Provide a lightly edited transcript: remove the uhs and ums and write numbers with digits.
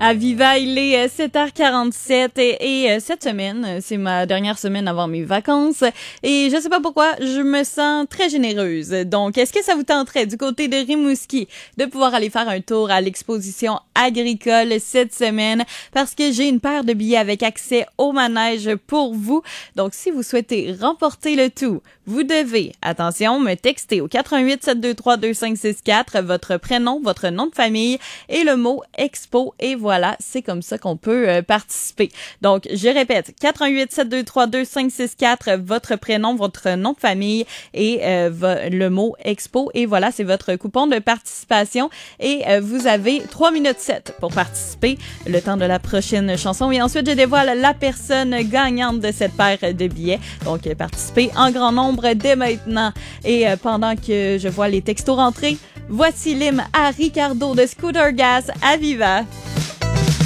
À Viva, il est 7h47 et cette semaine, c'est ma dernière semaine avant mes vacances et je sais pas pourquoi, je me sens très généreuse. Donc, est-ce que ça vous tenterait du côté de Rimouski de pouvoir aller faire un tour à l'exposition agricole cette semaine parce que j'ai une paire de billets avec accès au manège pour vous. Donc, si vous souhaitez remporter le tout, vous devez, attention, me texter au 88 723 2564 votre prénom, votre nom de famille et le mot expo et voilà, c'est comme ça qu'on peut participer. Donc, je répète, 88 723 2564 votre prénom, votre nom de famille et le mot expo et voilà, c'est votre coupon de participation et vous avez 3 minutes 7 pour participer, le temps de la prochaine chanson et ensuite je dévoile la personne gagnante de cette paire de billets. Donc, participez en grand nombre dès maintenant. Et pendant que je vois les textos rentrer, voici l'hymne à Ricardo de Scooter Gas à Viva.